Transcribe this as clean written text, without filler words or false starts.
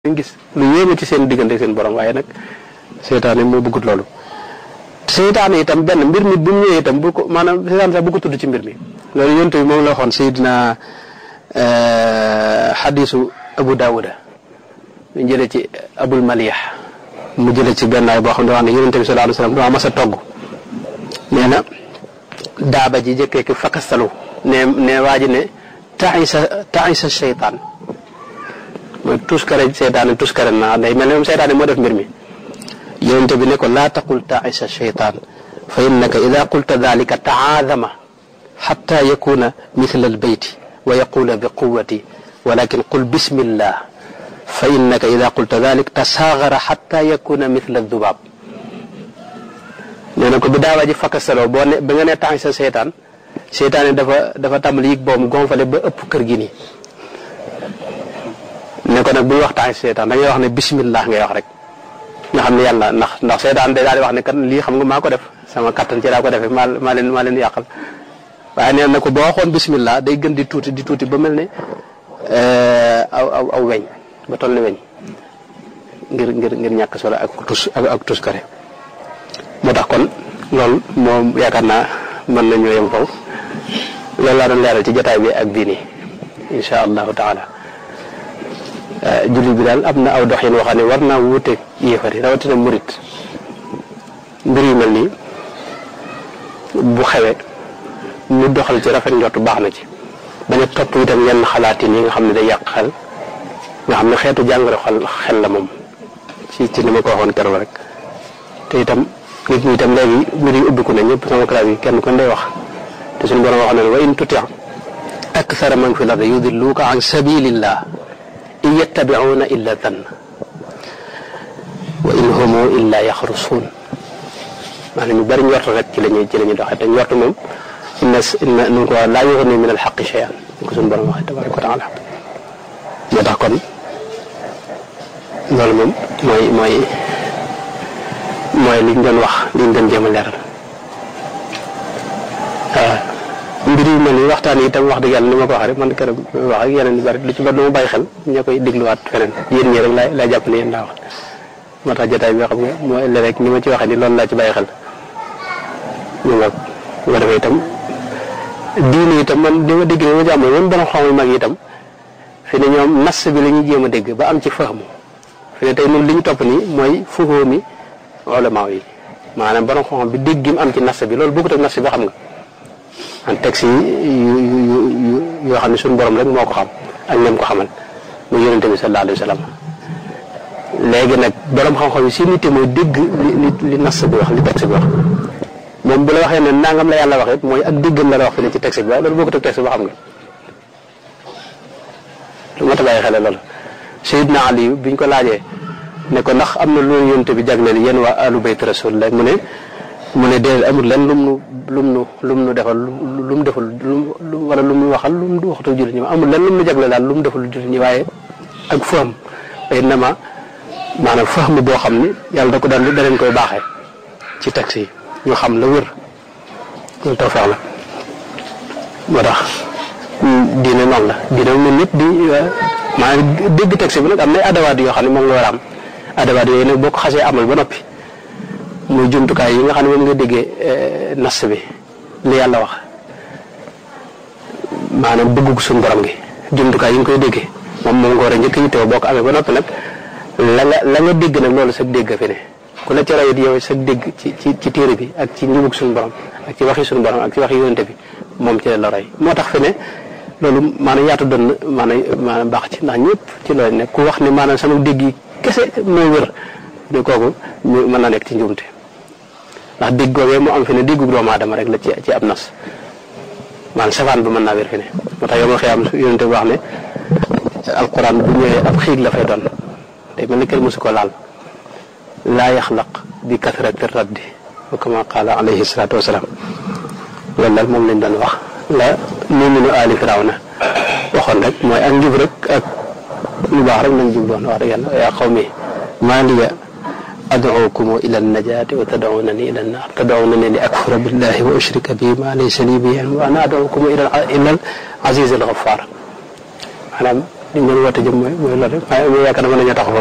dañ gis lu yéeme ci seen diggante seen borom waaye nag seytaane moo bëggut loolu. seytaane itam benn mbir mi bu mu ñëwee itam bu ko maanaam seytaane sax bu ko tudd ci mbir mi loolu yonent bi moom la waxoon Seydina xadiisu Abu Daawuda mu jëlee ci Abul Malih mu jëlee ci benn ay boo xam ne wax ne yonent bi sallallahu alayhi wasallam dama mas a togg nee na daaba ji jëkkee ki fakastalu ne waa ji ne taisa seytaan mooy tuskare seytaane tuskare naa day mel ne moom seytaane moo def mbir mi yonent bi ne ko laa taqul taisa seytaan fa innaka ida qulta dalika taadama xatta yakuna mithla albayti wa yaqula bi quwati walakin qul bismillah fa innaka ida qulta dalik tasaagara xatta yakuna mithla aldubaab nee na ko bi daawa ji fakastaloo boo ne ba nga ne taisa seytaan seytaane dafa tàmbali yëg boobu gonfale ba ëpp kër gi nii ne ko nag buy wax taxi seytaan da ngay wax ne bismillah ngay wax rek nga xam ne yàlla ndax seytaan day daal di wax ne kat lii xam nga maa ko def sama kattan ci daa ko defee maa leen yàqal waaye nee na ko boo waxoon bismillah day gën di tuuti ba mel ne aw weñ ba toll ne weñ ngir ñàkk solo ak tuskare moo tax kon loolu moom yaakaar naa mën nañoo yem foofu loolu laa doon leeral ci jotaay bi ak bii nii insha allahu taala jullit bi daal am na aw doxin waxam ne war naa wuuteeg yéefar yi rawatina murit mbir yu mel nii bu xewee mu doxal ci rafet njort baax na ci bañ a topp itam yenn xalaatin yi nga xam ne day yàq xel nga xam ne xeetu jàngoro xel la moom ci ni ma ko waxoon keroog rek te itam nit ñi itam léegi mbir yi ubbiku na ñëpp sama classe yi kenn kon day wax te suñu borom wax na ne wa in tuti akthara man fi l-ardi yudilluka an sabilillah in yattabi'una illa dhann wa in hum illa yaxrusun maanaam ñu bari njort rek ci lañuy doxee te njort moom inna nu ko laa yughni min al-haqqi shay'an ñu ko suñu borom waxee tabaraka wa taala moo tax kon loolu moom mooy liñ doon wax liñ doon jéem a leeral mbir yu mel ni waxtaan yi itam wax dëgg yàlla ni ma ko waxee rek man keroog wax ak yeneen yu bari lu ci bari dama bàyyi xel ña koy dégluwaat feneen yéen ñi rek laa jàpp ne yéen laa wax moo tax jotaay bi xam nga mooy ëllëg rek ni ma ci waxee ni loolu laa ci bàyyi xel ñu nga bu ko defee itam diine itam man di ma dégg ne ma jàmm même borom xam yu mag yi itam fi ne ñoom nas bi la ñuy jéem a dégg ba am ci fahmu fi ne tey ñun li ñu topp nii mooy fuhumi ulama yi maanaam borom xam bi dégg gi mu am ci nas bi loolu bokkut ak nas bi xam nga en texte yi yoo xam ne suñu borom rek moo ko xam ak ñoom ko xamal muy yonente bi sallallahu alayhi wa sallam léegi nag borom xam-xam yi si nit mooy dégg li nas bi wax li texte bi wax moom bu la waxee ne nangam la yàlla wax it mooy ak déggam la wax fi ne ci texte bi waaye loolu bokkut ak texte bi xam nga lu mat a bàyyi xel loolu. Seydina Ali biñ ko laajee ne ko ndax am na loolu yonente bi jagleel yéen waa alu bayt rasul la mu ne déedéet amul lenn lum nu defal lu mu defal wala lu mu waxal lu mu waxtu jullit ñi amul lenn lu mu jagle daal lu mu defal jullit ñi waaye ak faham ay nama maanaam faham boo xam ni yàlla da leen koy baaxee ci texte yi ñu xam la wër loolu tawfeex la moo tax diine noonu la diine moom nit di maanaam dégg texte bi nag am nay adawaat yoo xam ne moom nga war a am adawaat yooyu nag boo ko xasee amal ba noppi muy jumtukaay yi nga xam ne moom nga déggee nas bi li yàlla wax maanaam bëggu suñu borom gi jumtukaay yi nga koy déggee moom nga war a njëkk yittewoo boo ko amee ba noppi nag la nga dégg nag loolu sa dégg fi ne ku la ci rawit yow sa dégg ci téere bi ak ci njubug suñu borom ak ci waxi suñu borom ak ci waxi yonente bi moom ci la roy moo tax fi ne loolu maanaam yaatu doon maanaam baax ci ndax ñëpp ci loolu ne ku wax ne maanaam sama dégg yi kese mooy wër ne kooku mën na nekk ci njuumte ndax dégg googee mu am fi ne déggu doomu aadama rek la ci ab nas maanaam safaan ba mën naa wér fi ne moo tax yow ma xëy am yonente bi wax ne alquran bu ñëwee ab xiig la fay doon day mel ni kenn mosu ko laal laa yaxlaq bi kathrati raddi wa kama qaala alayhi salaatu wasalaam loolu daal moom lañ doon wax la muminu ali firawna waxoon rek mooy ak njub rek ak lu baax rek lañ jubloon wax dëgg yàlla yaa qawmi maa liya ad'ukum ila an-najati wa tad'unani ila an-nar tad'unani li akfura billahi wa ushrika bihi ma laysa li bihi ilm wa ana ad'ukum ila al-aziz al-ghaffar maanaam li ñu doon woote jëm mooy loolu rek waaye yaakaar naa mën nañoo taxaw